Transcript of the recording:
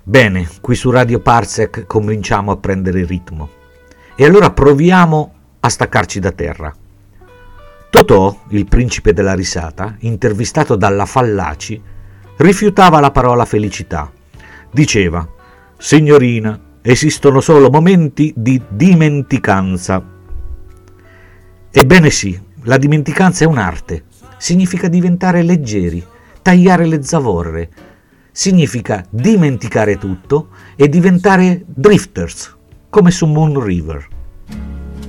Bene, qui su Radio Parsec cominciamo a prendere ritmo. E allora proviamo a staccarci da terra. Totò, il principe della risata, intervistato dalla Fallaci, rifiutava la parola felicità. Diceva: «Signorina, esistono solo momenti di dimenticanza». Ebbene sì, la dimenticanza è un'arte. Significa diventare leggeri, tagliare le zavorre. Significa dimenticare tutto e diventare drifters, come su Moon River.